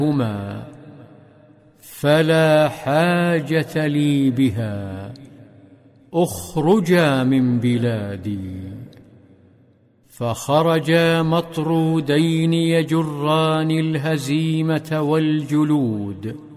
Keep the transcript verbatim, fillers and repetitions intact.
هما فلا حاجة لي بها، اخرجا من بلادي. فخرجا مطرودين يجران الهزيمة والجلود،